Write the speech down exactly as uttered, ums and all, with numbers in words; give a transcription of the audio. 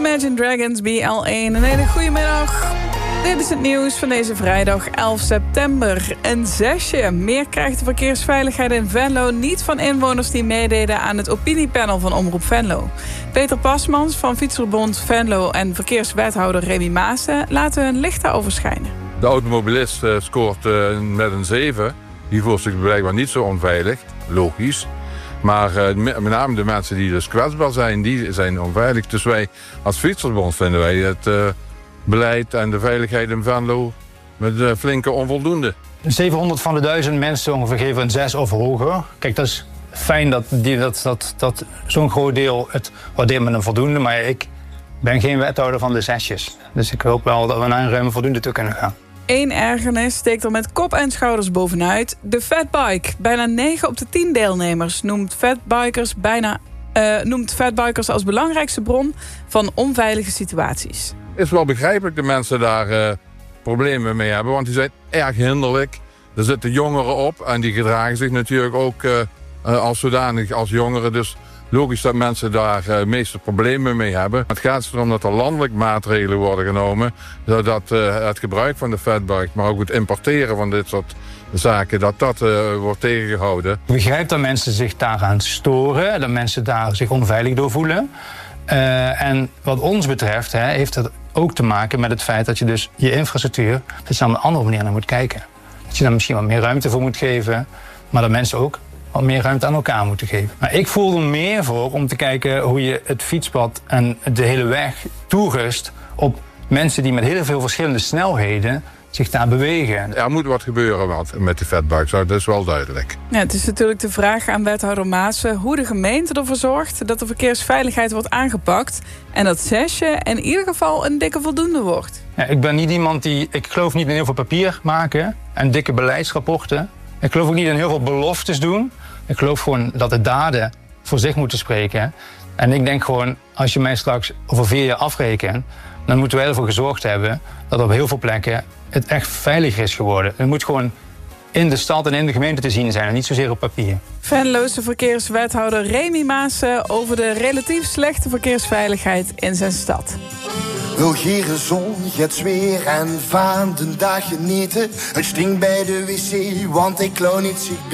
Imagine Dragons, B L één. Een hele goede middag. Dit is het nieuws van deze vrijdag elf september. Een zesje. Meer krijgt de verkeersveiligheid in Venlo niet van inwoners die meededen aan het opiniepanel van Omroep Venlo. Peter Pasmans van Fietserbond Venlo en verkeerswethouder Remy Maassen laten hun licht daarover schijnen. De automobilist uh, scoort uh, met een zeven. Die voelt zich blijkbaar niet zo onveilig. Logisch. Maar uh, met name de mensen die dus kwetsbaar zijn, die zijn onveilig. Dus wij als Fietserbond vinden wij het uh, beleid en de veiligheid in Venlo met uh, flinke onvoldoende. zevenhonderd van de duizend mensen ongeveer geven een zes of hoger. Kijk, dat is fijn dat, die, dat, dat, dat zo'n groot deel het waardeert met een voldoende. Maar ik ben geen wethouder van de zesjes. Dus ik hoop wel dat we naar een ruime voldoende toe kunnen gaan. Eén ergernis steekt er met kop en schouders bovenuit. De fatbike. Bijna negen op de tien deelnemers noemt fatbikers, bijna, uh, noemt fatbikers als belangrijkste bron van onveilige situaties. Het is wel begrijpelijk dat mensen daar uh, problemen mee hebben, want die zijn erg hinderlijk. Er zitten jongeren op en die gedragen zich natuurlijk ook uh, uh, als zodanig als jongeren. Dus logisch dat mensen daar uh, meeste problemen mee hebben. Het gaat erom dat er landelijk maatregelen worden genomen, zodat uh, het gebruik van de fatbike, maar ook het importeren van dit soort zaken, dat dat uh, wordt tegengehouden. Ik begrijp dat mensen zich daaraan storen, dat mensen daar zich onveilig door voelen. Uh, en wat ons betreft hè, heeft het ook te maken met het feit dat je dus je infrastructuur, dat je op een andere manier naar moet kijken. Dat je daar misschien wat meer ruimte voor moet geven, maar dat mensen ook wat meer ruimte aan elkaar moeten geven. Maar ik voel er meer voor om te kijken hoe je het fietspad en de hele weg toerust op mensen die met heel veel verschillende snelheden zich daar bewegen. Er moet wat gebeuren wat met die fatbikes, dat is wel duidelijk. Ja, het is natuurlijk de vraag aan wethouder Maassen hoe de gemeente ervoor zorgt dat de verkeersveiligheid wordt aangepakt en dat zesje in ieder geval een dikke voldoende wordt. Ja, ik ben niet iemand die, ik geloof niet in heel veel papier maken en dikke beleidsrapporten. Ik geloof ook niet in heel veel beloftes doen. Ik geloof gewoon dat de daden voor zich moeten spreken. En ik denk gewoon, als je mij straks over vier jaar afrekent, dan moeten wij ervoor gezorgd hebben dat op heel veel plekken het echt veiliger is geworden. Het moet gewoon in de stad en in de gemeente te zien zijn en niet zozeer op papier. Venloze verkeerswethouder Remy Maassen over de relatief slechte verkeersveiligheid in zijn stad. Wil gieren zon, het weer en van de dag genieten. Het stinkt bij de wc, want ik klauw niet ziek.